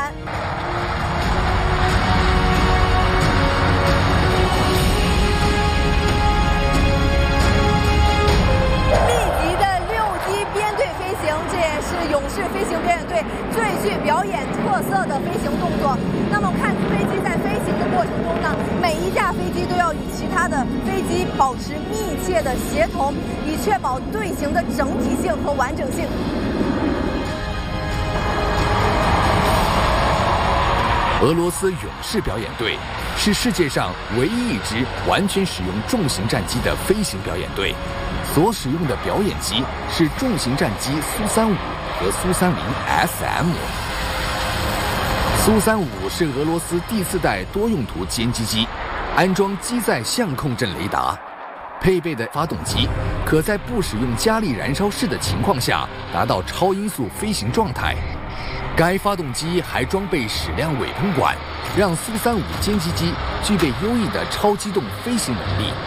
团。密集的6机编队飞行，这也是勇士飞行表演队最具表演特色的飞行动作。那么看飞机在飞行的过程中呢，每一架飞机都要与其他的飞机保持密切的协同，以确保队形的整体性和完整性。 俄罗斯勇士表演队是世界上唯一一支完全使用重型战机的飞行表演队，所使用的表演机是重型战机苏35和苏30 SM。苏35是俄罗斯第4代多用途歼击机，安装机载相控阵雷达，配备的发动机可在不使用加力燃烧室的情况下达到超音速飞行状态。该发动机还装备矢量尾喷管，让苏35歼击机具备优异的超机动飞行能力。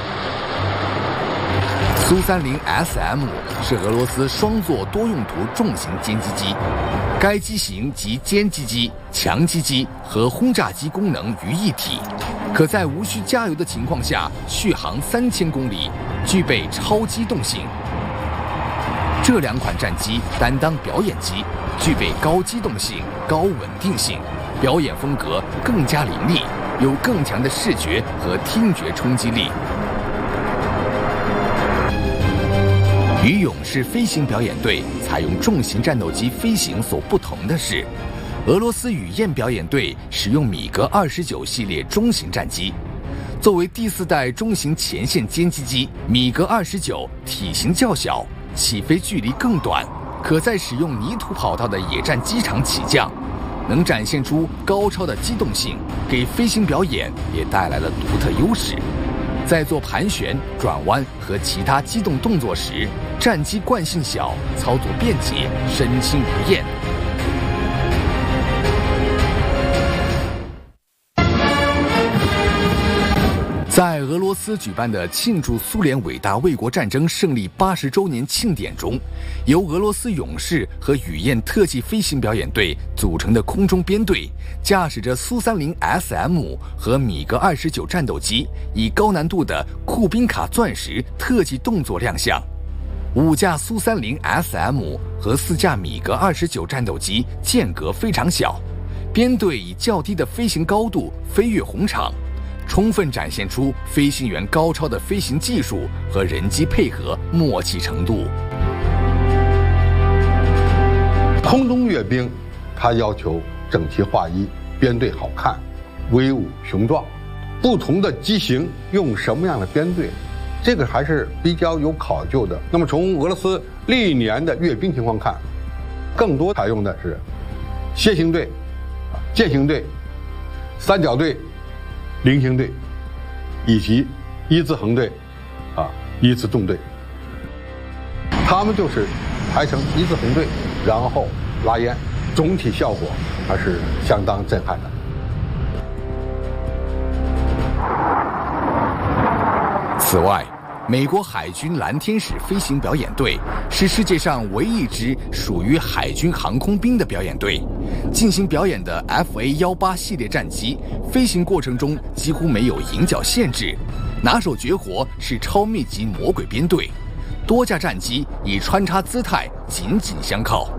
苏30 SM 是俄罗斯双座多用途重型歼击机，该机型集歼击机、强击机和轰炸机功能于一体，可在无需加油的情况下续航3000公里，具备超机动性。这2款战机担当表演机，具备高机动性、高稳定性，表演风格更加凌厉，有更强的视觉和听觉冲击力。与勇士飞行表演队采用重型战斗机飞行所不同的是，俄罗斯雨燕表演队使用米格29系列中型战机。作为第4代中型前线歼击机，米格29体型较小，起飞距离更短，可在使用泥土跑道的野战机场起降，能展现出高超的机动性，给飞行表演也带来了独特优势。在做盘旋、转弯和其他机动动作时，战机惯性小，操作便捷，身轻如燕。在俄罗斯举办的庆祝苏联伟大卫国战争胜利80周年庆典中，由俄罗斯勇士和雨燕特技飞行表演队组成的空中编队，驾驶着苏30 SM 和米格29战斗机，以高难度的库宾卡钻石特技动作亮相。5架苏30 SM 和4架米格29战斗机间隔非常小，编队以较低的飞行高度飞越红场，充分展现出飞行员高超的飞行技术和人机配合默契程度。 空中阅兵，它要求整齐划一，编队好看，威武雄壮。不同的机型用什么样的编队，这个还是比较有考究的。那么从俄罗斯历年的阅兵情况看，更多采用的是楔形队、剑形队、三角队、菱形队，以及一字横队、一字纵队。他们就是排成一字横队，然后拉烟，总体效果还是相当震撼的。 此外，美国海军蓝天使飞行表演队是世界上唯一一支属于海军航空兵的表演队。进行表演的 FA-18系列战机飞行过程中几乎没有迎角限制，拿手绝活是超密集魔鬼编队，多架战机以穿插姿态紧紧相靠。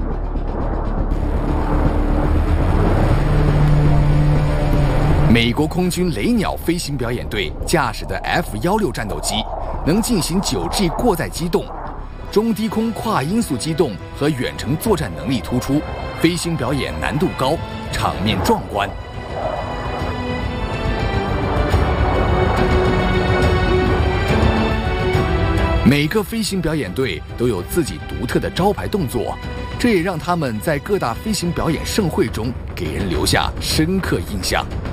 美国空军雷鸟飞行表演队驾驶的 F-16战斗机能进行9G 过载机动，中低空跨音速机动和远程作战能力突出，飞行表演难度高，场面壮观。每个飞行表演队都有自己独特的招牌动作，这也让他们在各大飞行表演盛会中给人留下深刻印象。